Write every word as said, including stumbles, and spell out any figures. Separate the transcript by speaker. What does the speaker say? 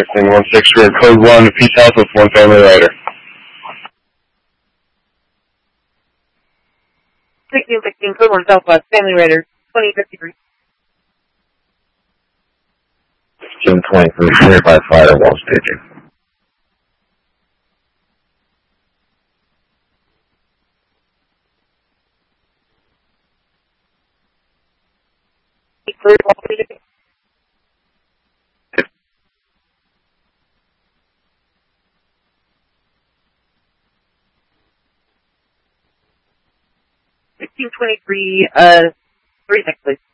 Speaker 1: Thing one six, we're code one, Peace Health with one family rider.
Speaker 2: sixteen sixteen, code one Southwest, family rider, twenty fifty-three.
Speaker 3: sixteen twenty-three, cleared by firewall staging.
Speaker 2: Cleared while staging. sixteen twenty-three, uh, three six, please.